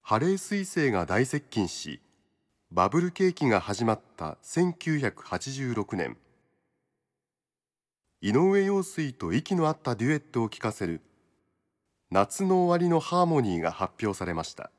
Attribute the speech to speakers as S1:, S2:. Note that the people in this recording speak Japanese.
S1: ハレー彗星が大接近し、バブル景気が始まった1986年、井上陽水と息の合ったデュエットを聴かせる夏の終わりのハーモニーが発表されました。